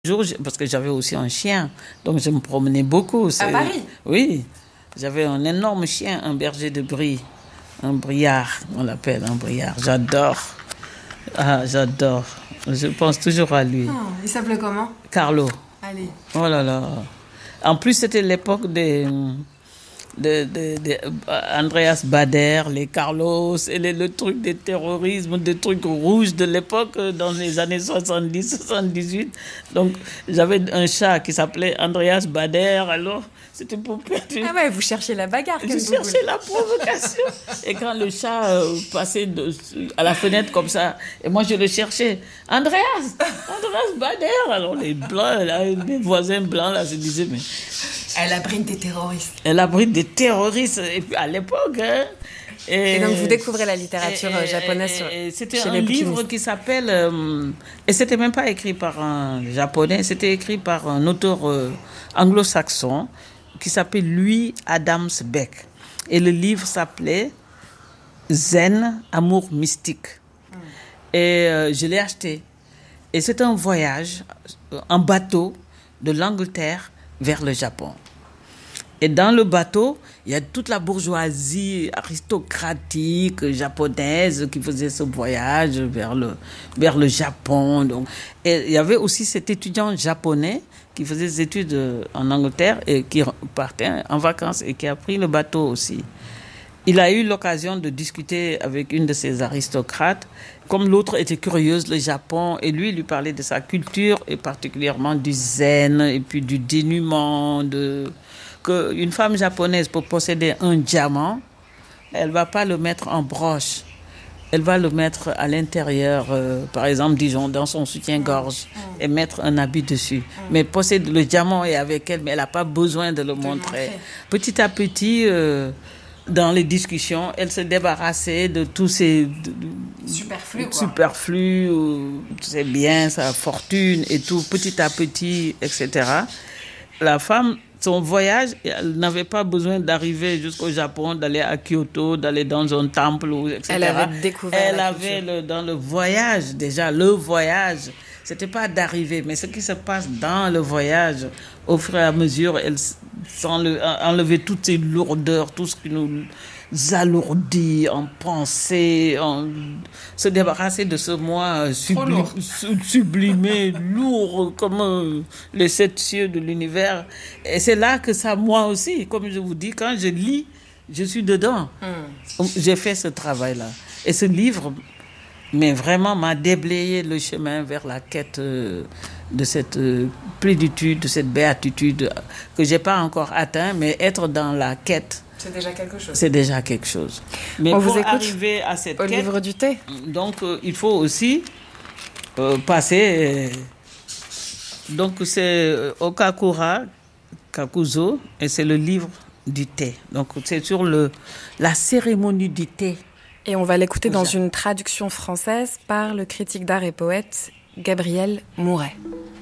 Parce que j'avais aussi un chien, donc je me promenais beaucoup. À Paris? Oui, j'avais un énorme chien, un berger de brie, un briard, on l'appelle un briard. J'adore. Ah, j'adore. Je pense toujours à lui. Oh, il s'appelait comment? Carlo. Allez. Oh là là. En plus, c'était l'époque de Andreas Bader, les Carlos, et le truc des terrorismes, des trucs rouges de l'époque, dans les années 70-78. Donc, j'avais un chat qui s'appelait Andreas Bader, alors c'était pour perturber. Ah ouais, vous cherchez la bagarre. Je cherchais la provocation. Et quand le chat passait à la fenêtre comme ça, et moi je le cherchais, Andreas Bader. Alors les blancs, là, les voisins blancs là se disaient, mais elle abrite des terroristes. Elle abrite des terroristes, et puis à l'époque. Hein, et donc vous découvrez la littérature japonaise. C'était un livre qui s'appelle... et c'était même pas écrit par un japonais, c'était écrit par un auteur anglo-saxon qui s'appelle Louis Adams Beck. Et le livre s'appelait Zen, amour mystique. Et je l'ai acheté. Et c'est un voyage en bateau de l'Angleterre vers le Japon. Et dans le bateau, il y a toute la bourgeoisie aristocratique japonaise qui faisait ce voyage vers le Japon. Donc. Et il y avait aussi cet étudiant japonais qui faisait des études en Angleterre et qui partait en vacances et qui a pris le bateau aussi. Il a eu l'occasion de discuter avec une de ces aristocrates. Comme l'autre était curieuse, le Japon, et lui parlait de sa culture, et particulièrement du zen, et puis du dénuement, qu'une femme japonaise, pour posséder un diamant, elle ne va pas le mettre en broche. Elle va le mettre à l'intérieur, par exemple, disons, dans son soutien-gorge, et mettre un habit dessus. Mais possède le diamant est avec elle, mais elle n'a pas besoin de le montrer. Petit à petit... dans les discussions, elle se débarrassait de tous ces superflus, ses biens, sa fortune et tout, petit à petit, etc. La femme, son voyage, elle n'avait pas besoin d'arriver jusqu'au Japon, d'aller à Kyoto, d'aller dans un temple, etc. Elle avait découvert. Elle avait dans le voyage, déjà, le voyage. C'était pas d'arriver, mais ce qui se passe dans le voyage, au fur et à mesure, elle enlever toutes ces lourdeurs, tout ce qui nous alourdit en pensée, se débarrasser de ce moi sublimé, lourd comme les 7 cieux de l'univers. Et c'est là que ça, moi aussi, comme je vous dis, quand je lis, je suis dedans. J'ai fait ce travail-là. Et ce livre... mais vraiment m'a déblayé le chemin vers la quête de cette plénitude, de cette béatitude que je n'ai pas encore atteint, mais être dans la quête, c'est déjà quelque chose. C'est déjà quelque chose. Mais on pour vous écoute arriver à cette au quête, livre du thé. Donc il faut aussi passer... donc c'est Okakura Kakuzo, et c'est le livre du thé. Donc c'est sur la cérémonie du thé. Et on va l'écouter dans une traduction française par le critique d'art et poète Gabriel Mouret.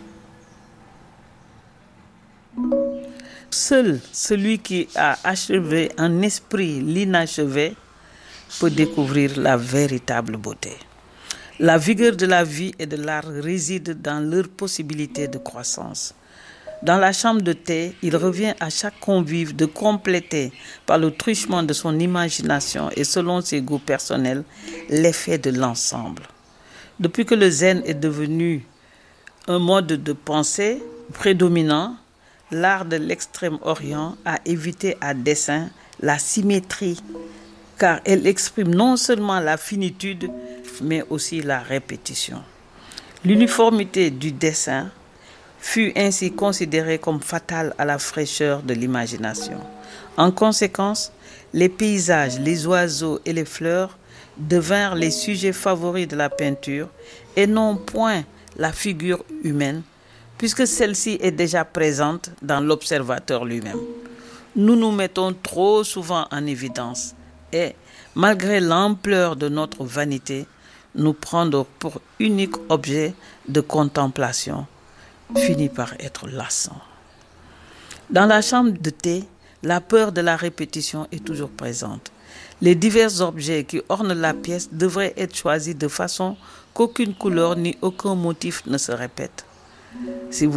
Seul celui qui a achevé en esprit l'inachevé peut découvrir la véritable beauté. La vigueur de la vie et de l'art réside dans leur possibilité de croissance. Dans la chambre de thé, il revient à chaque convive de compléter, par le truchement de son imagination et selon ses goûts personnels, l'effet de l'ensemble. Depuis que le zen est devenu un mode de pensée prédominant, l'art de l'Extrême-Orient a évité à dessein la symétrie, car elle exprime non seulement la finitude, mais aussi la répétition. L'uniformité du dessin fut ainsi considérée comme fatale à la fraîcheur de l'imagination. En conséquence, les paysages, les oiseaux et les fleurs devinrent les sujets favoris de la peinture et non point la figure humaine, puisque celle-ci est déjà présente dans l'observateur lui-même. Nous nous mettons trop souvent en évidence et, malgré l'ampleur de notre vanité, nous prendre pour unique objet de contemplation finit par être lassant. Dans la chambre de thé, la peur de la répétition est toujours présente. Les divers objets qui ornent la pièce devraient être choisis de façon qu'aucune couleur ni aucun motif ne se répète. Si vous